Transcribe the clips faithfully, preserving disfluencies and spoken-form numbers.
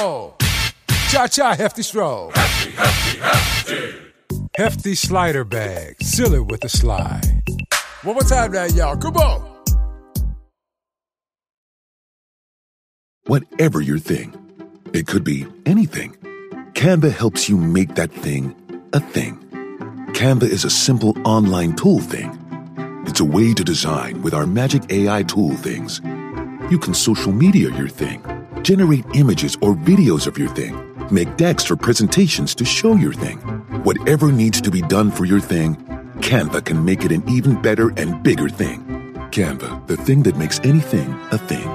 roll. Cha-cha, hefty stroll. Hefty, hefty, hefty. Hefty slider bag. Seal it with a slide. One more time now, y'all. Come on. Whatever your thing, it could be anything. Canva helps you make that thing a thing. Canva is a simple online tool thing. It's a way to design with our magic A I tool things. You can social media your thing, generate images or videos of your thing, make decks or presentations to show your thing. Whatever needs to be done for your thing, Canva can make it an even better and bigger thing. Canva, the thing that makes anything a thing.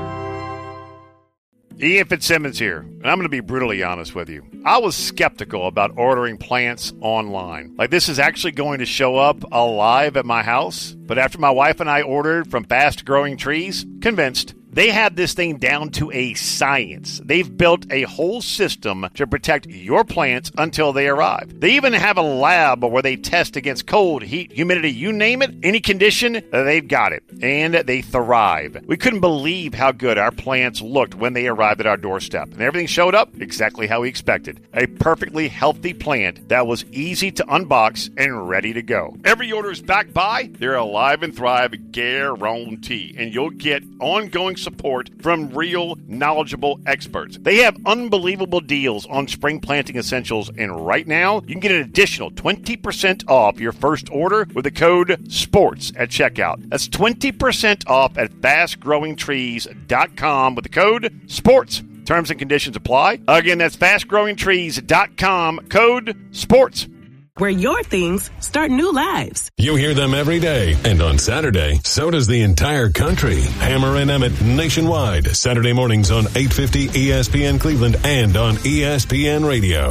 Ian Fitzsimmons here, and I'm going to be brutally honest with you. I was skeptical about ordering plants online. Like, this is actually going to show up alive at my house. But after my wife and I ordered from Fast Growing Trees, convinced. They have this thing down to a science. They've built a whole system to protect your plants until they arrive. They even have a lab where they test against cold, heat, humidity, you name it, any condition, they've got it. And they thrive. We couldn't believe how good our plants looked when they arrived at our doorstep. And everything showed up exactly how we expected. A perfectly healthy plant that was easy to unbox and ready to go. Every order is backed by their Alive and Thrive guarantee. And you'll get ongoing support from real, knowledgeable experts. They have unbelievable deals on spring planting essentials, and right now, you can get an additional twenty percent off your first order with the code SPORTS at checkout. That's twenty percent off at fast growing trees dot com with the code SPORTS. Terms and conditions apply. Again, that's fast growing trees dot com, code SPORTS. Where your things start new lives. You hear them every day, and on Saturday, so does the entire country. Hammer and Emmett nationwide, Saturday mornings on eight fifty E S P N Cleveland and on E S P N Radio.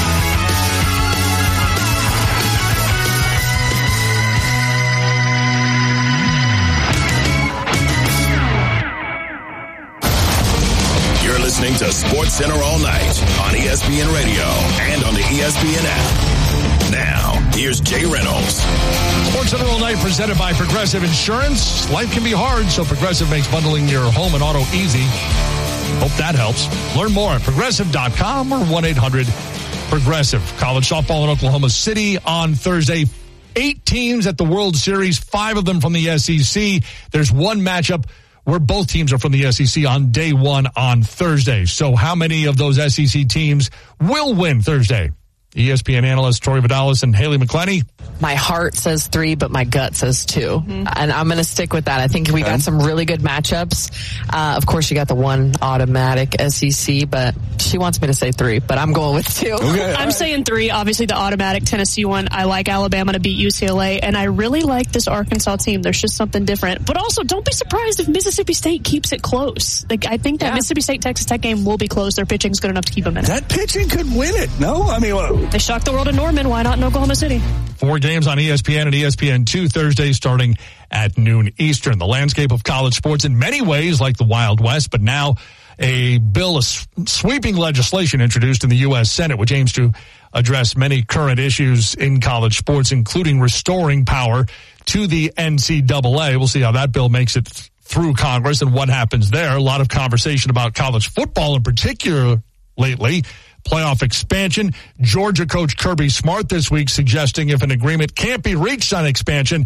You're listening to Sports Center all night on E S P N Radio and on the E S P N app. Now, here's Jay Reynolds. Sports Center all night presented by Progressive Insurance. Life can be hard, so Progressive makes bundling your home and auto easy. Hope that helps. Learn more at progressive dot com or one eight hundred progressive. College softball in Oklahoma City on Thursday. Eight teams at the World Series, five of them from the S E C. There's one matchup where both teams are from the S E C on day one on Thursday. So how many of those S E C teams will win Thursday? E S P N analysts Tori Vidalis and Haley McClenny. My heart says three, but my gut says two. Mm-hmm. And I'm going to stick with that. I think we okay. got some really good matchups. Uh, of course, you got the one automatic S E C, but she wants me to say three, but I'm going with two. Okay, I'm right. saying three. Obviously, the automatic Tennessee one. I like Alabama to beat U C L A, and I really like this Arkansas team. There's just something different. But also, don't be surprised if Mississippi State keeps it close. Like, I think that yeah. Mississippi State-Texas Tech game will be close. Their pitching's good enough to keep them in it. That pitching could win it, no? I mean, well, they shocked the world in Norman. Why not in Oklahoma City? Four games on E S P N and E S P N two Thursday starting at noon Eastern. The landscape of college sports in many ways like the Wild West, but now a bill of sweeping legislation introduced in the U S Senate, which aims to address many current issues in college sports, including restoring power to the N C double A. We'll see how that bill makes it th- through Congress and what happens there. A lot of conversation about college football in particular lately. Playoff expansion. Georgia coach Kirby Smart this week suggesting if an agreement can't be reached on expansion,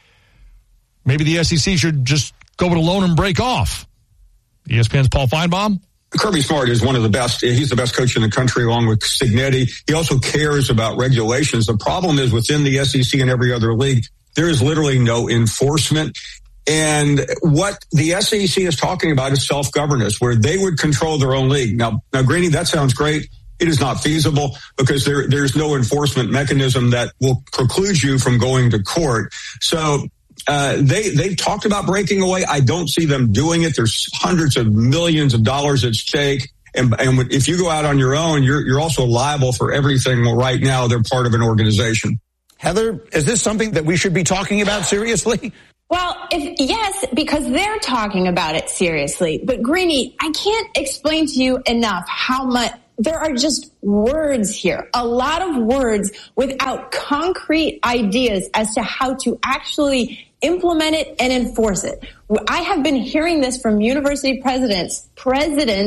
maybe the S E C should just go it alone and break off. E S P N's Paul Feinbaum. Kirby Smart is one of the best. He's the best coach in the country along with Cignetti. He also cares about regulations. The problem is within the S E C and every other league, there is literally no enforcement. And what the S E C is talking about is self-governance, where they would control their own league. Now, now, Greeny, that sounds great. It is not feasible because there, there's no enforcement mechanism that will preclude you from going to court. So uh, they, they've talked about breaking away. I don't see them doing it. There's hundreds of millions of dollars at stake. And, and if you go out on your own, you're, you're also liable for everything. Well, right now, they're part of an organization. Heather, is this something that we should be talking about seriously? Well, if, yes, because they're talking about it seriously. But Greeny, I can't explain to you enough how much there are just words here, a lot of words without concrete ideas as to how to actually implement it and enforce it. I have been hearing this from university presidents, presidents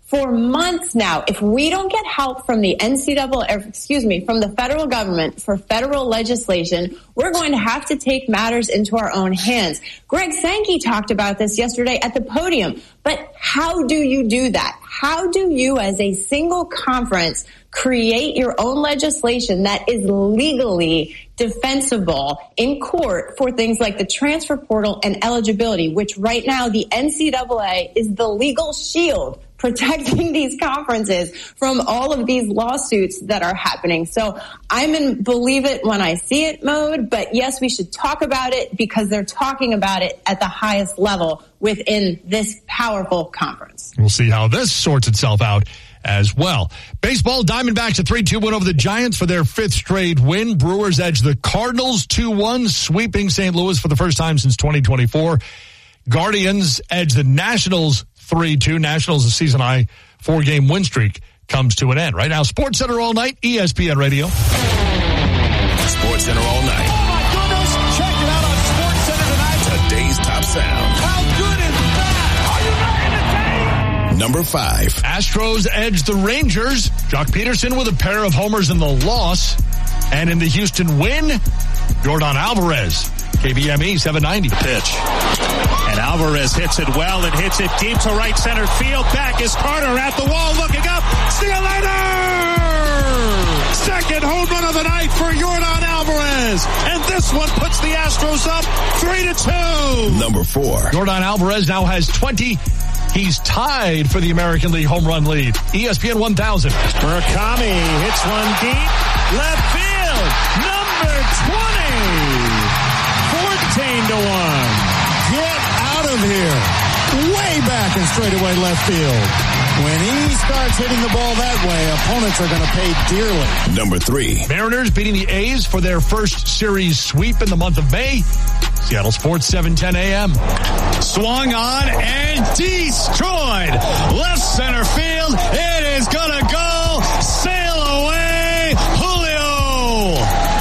for months now. If we don't get help from the N C double A, excuse me, from the federal government for federal legislation, we're going to have to take matters into our own hands. Greg Sankey talked about this yesterday at the podium. But how do you do that? How do you, as a single conference, create your own legislation that is legally defensible in court for things like the transfer portal and eligibility, which right now the N C double A is the legal shield protecting these conferences from all of these lawsuits that are happening. So I'm in believe it when I see it mode, but yes, we should talk about it because they're talking about it at the highest level within this powerful conference. We'll see how this sorts itself out as well. Baseball, Diamondbacks a three two win over the Giants for their fifth straight win. Brewers edge the Cardinals two one, sweeping Saint Louis for the first time since twenty twenty-four. Guardians edge the Nationals three two. Nationals, a season-high four-game win streak comes to an end. Right now, Sports Center all night, E S P N Radio. Sports Center all night. Oh, my goodness. Check it out on Sports Center tonight. Today's top sound. How good is that? Are you not entertained? Number five. Astros edge the Rangers. Jock Peterson with a pair of homers in the loss. And in the Houston win, Jordan Alvarez. K B M E seven ninety. Pitch. And Alvarez hits it well and hits it deep to right center field. Back is Carter at the wall looking up. See you later! Second home run of the night for Jordan Alvarez. And this one puts the Astros up three to two. Number four. Jordan Alvarez now has twenty. He's tied for the American League home run lead. E S P N one thousand. Murakami hits one deep. Left field. Number twenty. fourteen to one. Get out of here. Way back in straightaway left field. When he starts hitting the ball that way, opponents are going to pay dearly. Number three. Mariners beating the A's for their first series sweep in the month of May. Seattle Sports seven ten a.m. Swung on and destroyed. Left center field. It is going to go. Sail away. Julio.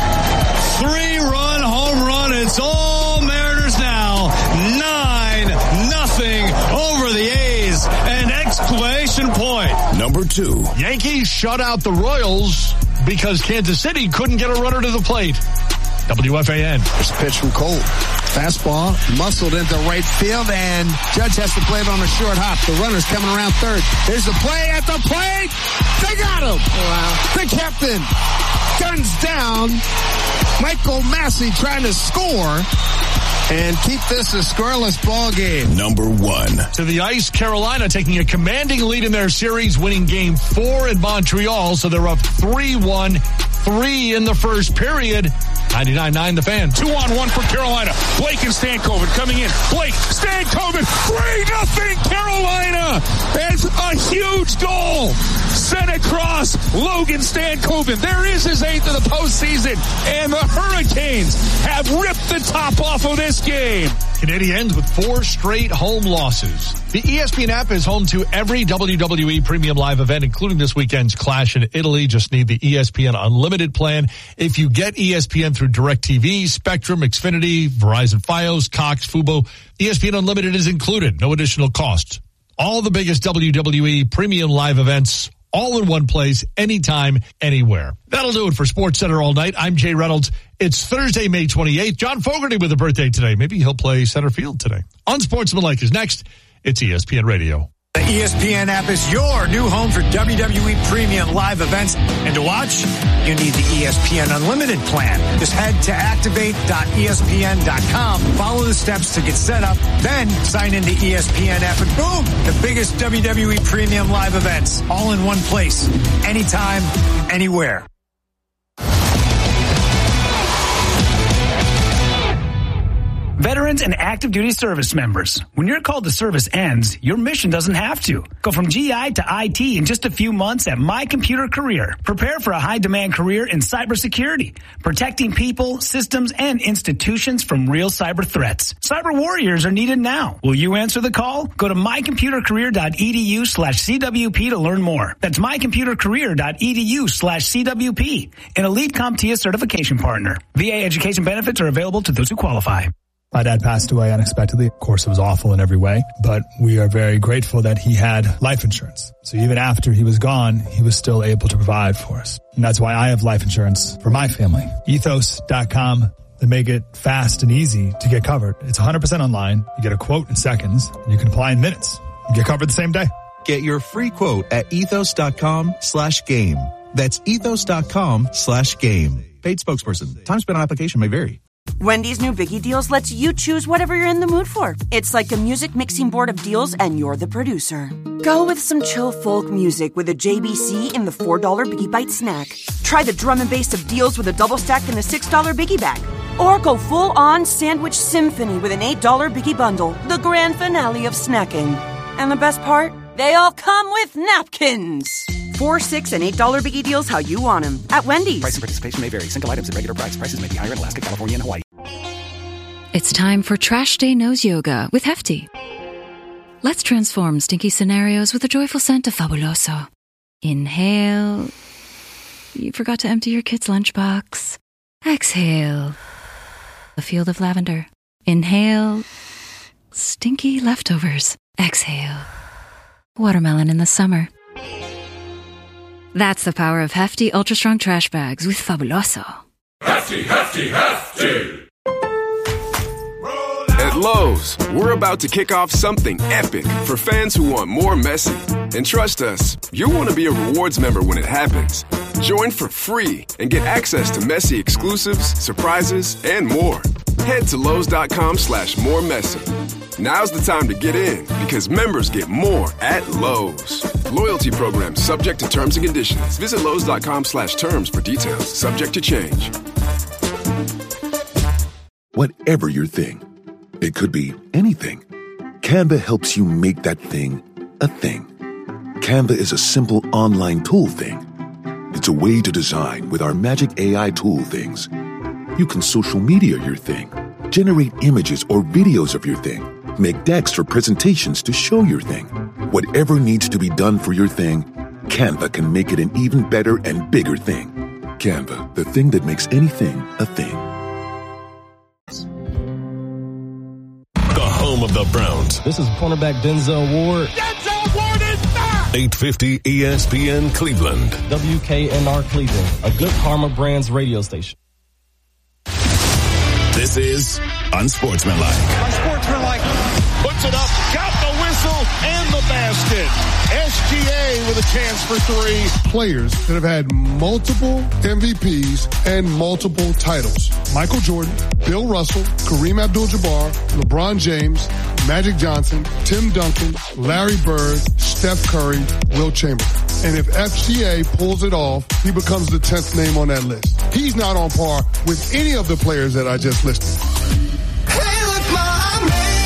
Three-run home run. It's all Mariners now. Nine nothing over the A's. An exclamation point. Number two. Yankees shut out the Royals because Kansas City couldn't get a runner to the plate. W F A N. First pitch from Cole. Fastball muscled into right field, and Judge has to play it on a short hop. The runner's coming around third. There's a play at the plate. They got him. Wow. The captain guns down. Michael Massey trying to score and keep this a scoreless ball game. Number one. To the ice, Carolina taking a commanding lead in their series, winning game four in Montreal, so they're up three one, three in the first period. ninety-nine nine the Fan. Two on one for Carolina. Blake and Stankoven coming in. Blake, Stankoven, three nothing Carolina. It's a huge goal. Sent across Logan Stankoven. There is his eighth of the postseason. And the Hurricanes have ripped the top off of this game. Canadiens with four straight home losses. The E S P N app is home to every W W E Premium Live event, including this weekend's Clash in Italy. Just need the E S P N Unlimited plan. If you get E S P N through DirecTV, Spectrum, Xfinity, Verizon Fios, Cox, Fubo, E S P N Unlimited is included. No additional cost. All the biggest W W E Premium Live events, all in one place, anytime, anywhere. That'll do it for Sports Center all night. I'm Jay Reynolds. It's Thursday, May twenty-eighth. John Fogerty with a birthday today. Maybe he'll play center field today. Unsportsmanlike is next. It's E S P N Radio. The E S P N app is your new home for W W E Premium Live events. And to watch, you need the E S P N Unlimited plan. Just head to activate dot E S P N dot com. Follow the steps to get set up. Then sign into E S P N app and boom, the biggest W W E Premium Live events. All in one place. Anytime, anywhere. Veterans and active duty service members, when your call to service ends, your mission doesn't have to. Go from G I to I T in just a few months at My Computer Career. Prepare for a high-demand career in cybersecurity, protecting people, systems, and institutions from real cyber threats. Cyber warriors are needed now. Will you answer the call? Go to my computer career dot e d u slash C W P to learn more. That's my computer career dot e d u slash C W P, an elite CompTIA certification partner. V A education benefits are available to those who qualify. My dad passed away unexpectedly. Of course, it was awful in every way, but we are very grateful that he had life insurance. So even after he was gone, he was still able to provide for us. And that's why I have life insurance for my family. ethos dot com. They make it fast and easy to get covered. It's one hundred percent online. You get a quote in seconds, and you can apply in minutes. You get covered the same day. Get your free quote at ethos dot com slash game. That's ethos dot com slash game. Paid spokesperson. Time spent on application may vary. Wendy's new Biggie Deals lets you choose whatever you're in the mood for. It's like a music mixing board of deals, and you're the producer. Go with some chill folk music with a J B C in the four dollar Biggie Bite snack. Try the drum and bass of deals with a double stack in the six dollar Biggie Bag. Or go full-on sandwich symphony with an eight dollar Biggie Bundle, the grand finale of snacking. And the best part? They all come with napkins. Four, six, and eight dollar Biggie Deals how you want them at Wendy's. Price and participation may vary. Single items at regular price. Prices may be higher in Alaska, California, and Hawaii. It's time for Trash Day Nose Yoga with Hefty. Let's transform stinky scenarios with a joyful scent of Fabuloso. Inhale. You forgot to empty your kid's lunchbox. Exhale. A field of lavender. Inhale. Stinky leftovers. Exhale. Watermelon in the summer. That's the power of Hefty Ultra Strong Trash Bags with Fabuloso. Hefty, hefty, hefty. At Lowe's, we're about to kick off something epic for fans who want more Messi. And trust us, you'll want to be a rewards member when it happens. Join for free and get access to Messi exclusives, surprises, and more. Head to Lowe's.com slash more Messi. Now's the time to get in because members get more at Lowe's. Loyalty program subject to terms and conditions. Visit Lowe's.com slash terms for details. Subject to change. Whatever your thing, it could be anything. Canva helps you make that thing a thing. Canva is a simple online tool thing. It's a way to design with our magic A I tool things. You can social media your thing, generate images or videos of your thing, make decks or presentations to show your thing. Whatever needs to be done for your thing, Canva can make it an even better and bigger thing. Canva, the thing that makes anything a thing. The home of the Browns. This is cornerback Denzel Ward. Denzel Ward is back! eight fifty E S P N Cleveland. W K N R Cleveland, a Good Karma Brands radio station. This is Unsportsmanlike. Unsportsmanlike puts it up, got the whistle and the basket. S G A with a chance for three. Players that have had multiple M V Ps and multiple titles. Michael Jordan, Bill Russell, Kareem Abdul-Jabbar, LeBron James, Magic Johnson, Tim Duncan, Larry Bird, Steph Curry, Wilt Chamberlain. And if F G A pulls it off, he becomes the tenth name on that list. He's not on par with any of the players that I just listed. Hey, look, Ma, I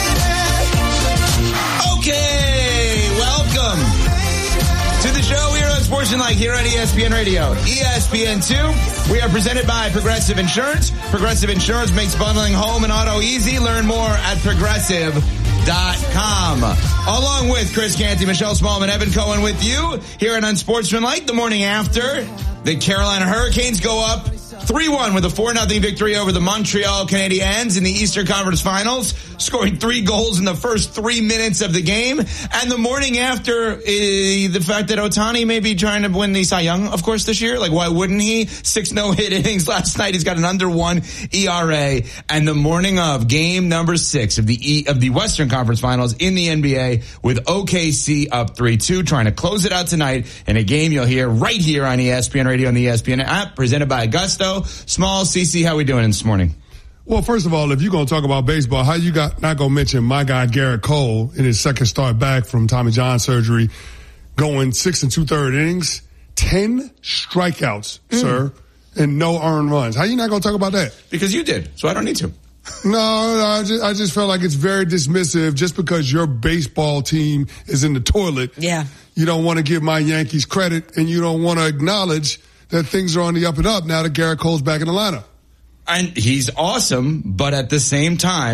made it. Okay, welcome to the show here on Sportsmanlike here on E S P N Radio. E S P N two, we are presented by Progressive Insurance. Progressive Insurance makes bundling home and auto easy. Learn more at progressive dot com. Along with Chris Canty, Michelle Smallman, Evan Cohen with you here on Unsportsmanlike. The morning after, the Carolina Hurricanes go up three one with a four nothing victory over the Montreal Canadiens in the Eastern Conference Finals, scoring three goals in the first three minutes of the game. And the morning after, uh, the fact that Ohtani may be trying to win the Cy Young, of course, this year. Like, why wouldn't he? Six no-hit innings last night. He's got an under one E R A. And the morning of game number six of the e- of the Western Conference Finals in the N B A with O K C up three two, trying to close it out tonight in a game you'll hear right here on E S P N Radio and the E S P N app, presented by Augusto. Small, C C, how we doing this morning? Well, first of all, if you're going to talk about baseball, how you got not going to mention my guy Garrett Cole in his second start back from Tommy John surgery, going six and two-third innings, ten strikeouts, mm. sir, and no earned runs. How you not going to talk about that? Because you did, so I don't need to. No, no I, just, I just felt like it's very dismissive just because your baseball team is in the toilet. Yeah. You don't want to give my Yankees credit, and you don't want to acknowledge that things are on the up and up now that Garrett Cole's back in the lineup. And he's awesome, but at the same time,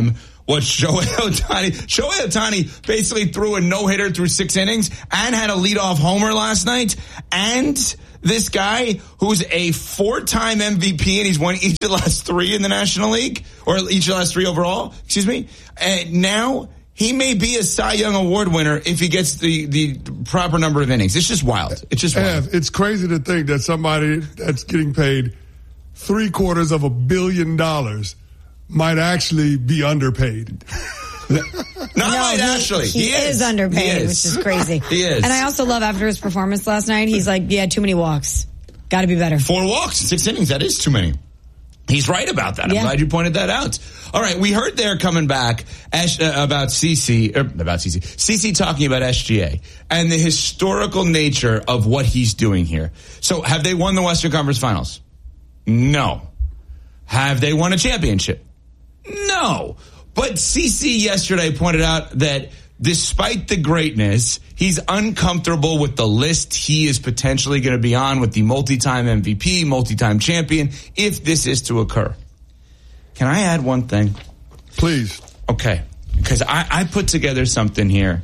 what Shohei Ohtani, Shohei Ohtani basically threw a no-hitter through six innings and had a leadoff homer last night. And this guy who's a four-time M V P and he's won each of the last three in the National League, or each of the last three overall, excuse me. And now he may be a Cy Young Award winner if he gets the, the proper number of innings. It's just wild. It's just wild. Ev, it's crazy to think that somebody that's getting paid three quarters of a billion dollars might actually be underpaid. Not no, might he, actually. He, he is, is underpaid, he is. which is crazy. He is. And I also love after his performance last night, he's like, yeah, too many walks. Got to be better. Four walks, six innings. That is too many. He's right about that. I'm yeah. glad you pointed that out. All right, we heard there coming back Ash, uh, about C C, er, about C C, C C talking about S G A and the historical nature of what he's doing here. So have they won the Western Conference Finals? No. Have they won a championship? No. But C C yesterday pointed out that despite the greatness, he's uncomfortable with the list he is potentially going to be on with the multi-time M V P, multi-time champion, if this is to occur. Can I add one thing? Please. Okay. Because I, I put together something here.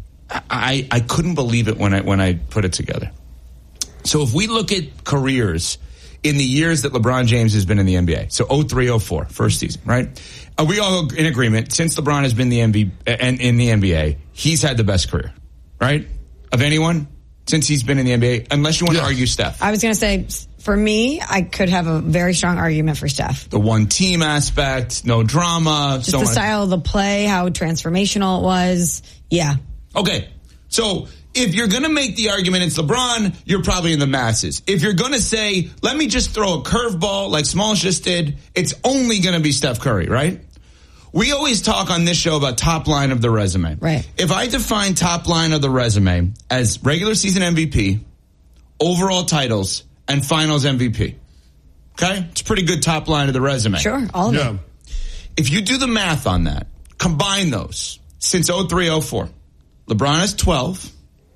I, I couldn't believe it when I when I put it together. So if we look at careers in the years that LeBron James has been in the N B A, so oh three oh four, first season, right? Are we all in agreement? Since LeBron has been the M V P and in the N B A, he's had the best career, right? Of anyone since he's been in the N B A, unless you want yes. to argue Steph. I was going to say, for me, I could have a very strong argument for Steph. The one team aspect, no drama, just so the much. style of the play, how transformational it was. Yeah. Okay, so if you're going to make the argument it's LeBron, you're probably in the masses. If you're going to say, let me just throw a curveball like Smalls just did, it's only going to be Steph Curry, right? We always talk on this show about top line of the resume. Right. If I define top line of the resume as regular season M V P, overall titles, and finals M V P, okay? It's a pretty good top line of the resume. Sure, all of Yeah. it. If you do the math on that, combine those, since oh three oh four, LeBron has twelve,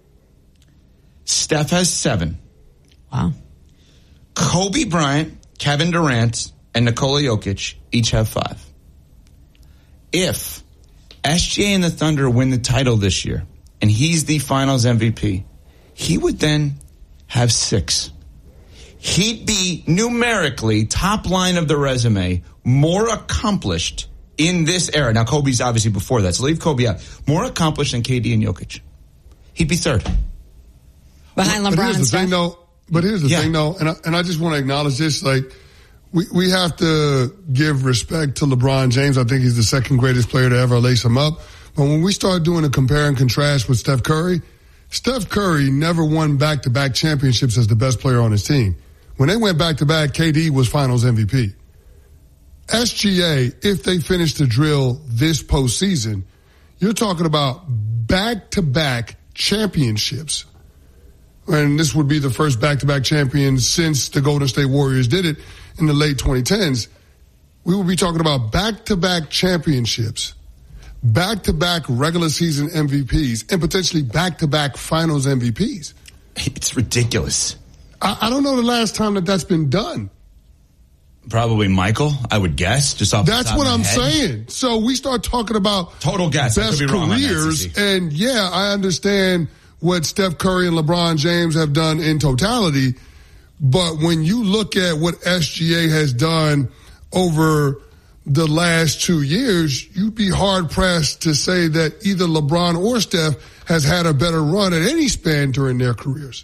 Steph has seven. Wow. Kobe Bryant, Kevin Durant, and Nikola Jokic each have five. If S G A and the Thunder win the title this year, and he's the finals M V P, he would then have six. He'd be numerically, top line of the resume, more accomplished in this era. Now, Kobe's obviously before that, so leave Kobe out. More accomplished than K D and Jokic. He'd be third. Behind But LeBron here's and the thing, Steph. though. But here's the Yeah. thing, though, and I, and I just want to acknowledge this. Like, we we have to give respect to LeBron James. I think he's the second greatest player to ever lace him up. But when we start doing a compare and contrast with Steph Curry, Steph Curry never won back-to-back championships as the best player on his team. When they went back-to-back, K D was finals M V P. S G A, if they finish the drill this postseason, you're talking about back-to-back championships. And this would be the first back-to-back champion since the Golden State Warriors did it in the late twenty tens. We will be talking about back-to-back championships, back-to-back regular season M V Ps, and potentially back-to-back finals M V Ps. It's ridiculous. I, I don't know the last time that that's been done. Probably Michael, I would guess. Just off That's the top what of I'm my head. saying. So we start talking about Total guess. I best could be wrong on that, careers, C C. and yeah, I understand what Steph Curry and LeBron James have done in totality, but when you look at what S G A has done over the last two years, you'd be hard-pressed to say that either LeBron or Steph has had a better run at any span during their careers.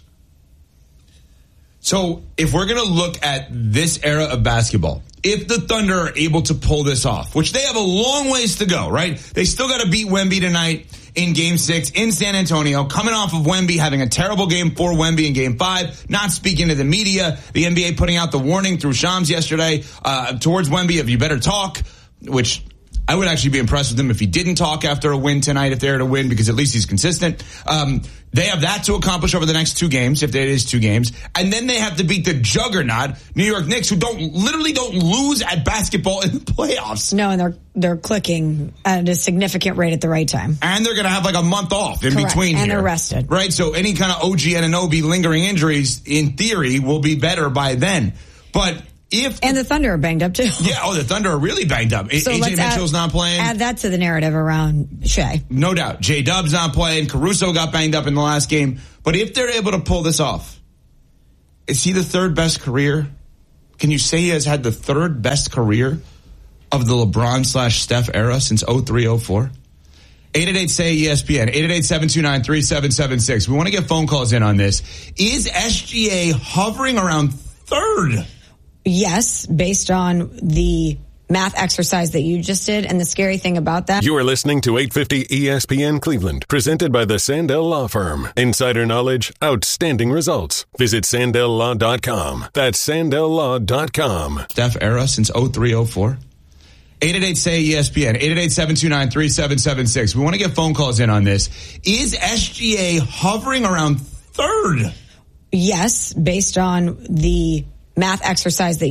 So if we're going to look at this era of basketball, if the Thunder are able to pull this off, which they have a long ways to go, right? They still got to beat Wemby tonight in game six in San Antonio, coming off of Wemby having a terrible game for Wemby in game five, not speaking to the media, the N B A putting out the warning through Shams yesterday uh, towards Wemby of you better talk, which I would actually be impressed with him if he didn't talk after a win tonight, if they're to win, because at least he's consistent. Um, they have that to accomplish over the next two games, if it is two games. And then they have to beat the juggernaut New York Knicks, who don't literally don't lose at basketball in the playoffs. No, and they're they're clicking at a significant rate at the right time. And they're going to have like a month off in Correct. between and here. they're rested. Right, so any kind of O G Anunoby lingering injuries, in theory, will be better by then. But if and the Thunder are banged up too. Yeah, oh, the Thunder are really banged up. So A J Mitchell's add, not playing. Add that to the narrative around Shea. No doubt. J-Dub's not playing. Caruso got banged up in the last game. But if they're able to pull this off, is he the third best career? Can you say he has had the third best career of the LeBron slash Steph era since oh three oh four? eight eight eight, S A Y, E S P N, eight eight eight, seven two nine, three seven seven six. We want to get phone calls in on this. Is S G A hovering around third? Yes, based on the math exercise that you just did. And the scary thing about that. You are listening to eight fifty E S P N Cleveland, presented by the Sandell Law Firm. Insider knowledge, outstanding results. Visit sandell law dot com. That's sandell law dot com. Steph era since oh three oh four? eight eight eight, S A Y, E S P N, eight eight eight, seven two nine, three seven seven six. We want to get phone calls in on this. Is S G A hovering around third? Yes, based on the math exercise that